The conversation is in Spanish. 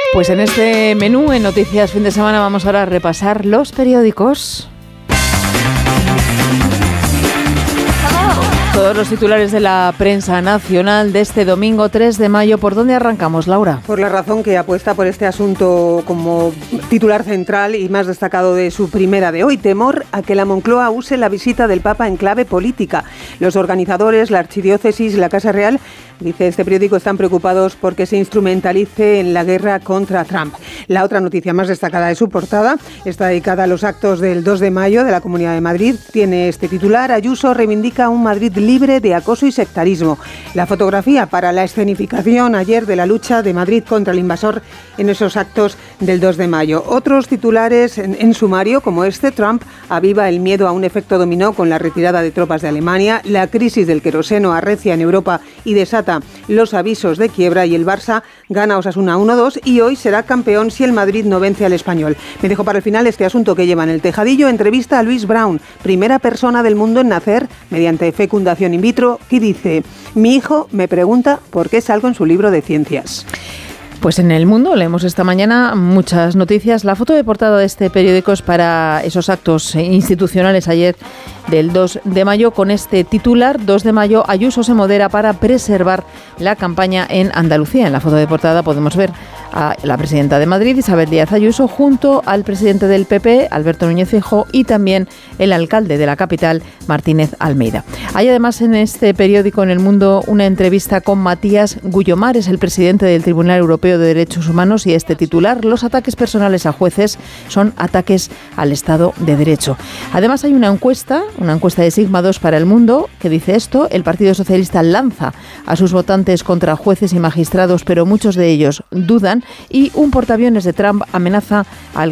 Pues en este menú, en Noticias Fin de Semana, vamos ahora a repasar los periódicos. Todos los titulares de la prensa nacional de este domingo 3 de mayo. ¿Por dónde arrancamos, Laura? Por la razón que apuesta por este asunto como titular central y más destacado de su primera de hoy. Temor a que la Moncloa use la visita del Papa en clave política. Los organizadores, la Archidiócesis y la Casa Real, dice este periódico, están preocupados porque se instrumentalice en la guerra contra Trump. La otra noticia más destacada de su portada está dedicada a los actos del 2 de mayo de la Comunidad de Madrid. Tiene este titular: Ayuso reivindica un Madrid libre de acoso y sectarismo. La fotografía para la escenificación ayer de la lucha de Madrid contra el invasor en esos actos del 2 de mayo. Otros titulares en sumario, como este: Trump aviva el miedo a un efecto dominó con la retirada de tropas de Alemania, la crisis del queroseno arrecia en Europa y desata los avisos de quiebra, y el Barça gana a Osasuna 1-2 y hoy será campeón si el Madrid no vence al Español. Me dejo para el final este asunto que lleva en el tejadillo. Entrevista a Louise Brown, primera persona del mundo en nacer mediante fecundación in vitro, y dice: mi hijo me pregunta por qué salgo en su libro de ciencias. Pues en El Mundo leemos esta mañana muchas noticias. La foto de portada de este periódico es para esos actos institucionales ayer del 2 de mayo con este titular: 2 de mayo, Ayuso se modera para preservar la campaña en Andalucía. En la foto de portada podemos ver a la presidenta de Madrid, Isabel Díaz Ayuso, junto al presidente del PP, Alberto Núñez Feijóo, y también el alcalde de la capital, Martínez Almeida. Hay además en este periódico, en El Mundo, una entrevista con Matías Gullomar, es el presidente del Tribunal Europeo de Derechos Humanos, y este titular: los ataques personales a jueces son ataques al Estado de Derecho. Además hay una encuesta de Sigma 2 para El Mundo que dice esto: el Partido Socialista lanza a sus votantes contra jueces y magistrados, pero muchos de ellos dudan, y un portaaviones de Trump amenaza al